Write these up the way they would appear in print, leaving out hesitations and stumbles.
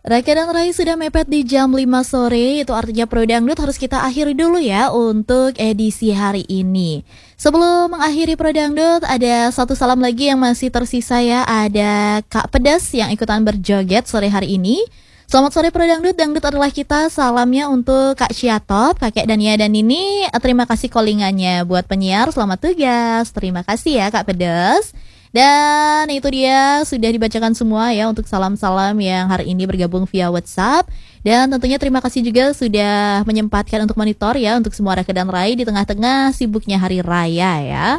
Raka dan Rai sudah mepet di jam 5 sore, itu artinya Pro Dangdut harus kita akhiri dulu ya untuk edisi hari ini. Sebelum mengakhiri Pro Dangdut, ada satu salam lagi yang masih tersisa ya, ada Kak Pedas yang ikutan berjoget sore hari ini. Selamat sore Pro Dangdut, Dangdut adalah kita, salamnya untuk Kak Syiatop, Kakek Dania dan Nini, terima kasih callingannya buat penyiar, selamat tugas, terima kasih ya Kak Pedas. Dan itu dia sudah dibacakan semua ya untuk salam-salam yang hari ini bergabung via WhatsApp. Dan tentunya terima kasih juga sudah menyempatkan untuk monitor ya untuk semua Raka dan Rai di tengah-tengah sibuknya hari raya ya.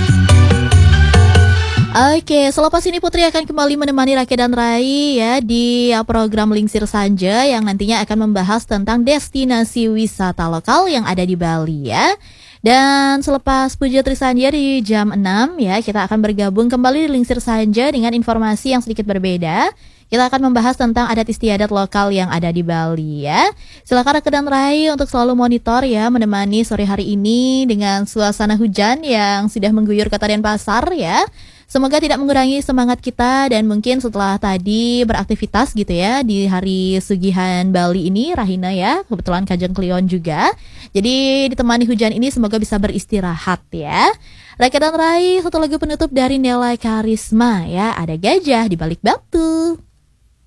Oke, selepas ini Putri akan kembali menemani Raka dan Rai ya di program Lingsir Sanja yang nantinya akan membahas tentang destinasi wisata lokal yang ada di Bali ya. Dan selepas Puja Trisanja di jam 6 ya, kita akan bergabung kembali di Lingsir Sanja dengan informasi yang sedikit berbeda. Kita akan membahas tentang adat istiadat lokal yang ada di Bali ya. Silakan Raka dan Rai untuk selalu monitor ya, menemani sore hari ini dengan suasana hujan yang sudah mengguyur Kota Denpasar ya. Semoga tidak mengurangi semangat kita dan mungkin setelah tadi beraktivitas gitu ya di hari Sugihan Bali ini, Rahina ya, kebetulan Kajang Klion juga. Jadi ditemani hujan ini semoga bisa beristirahat ya. Raka dan Rai, satu lagu penutup dari Nela Karisma ya, ada gajah di balik batu.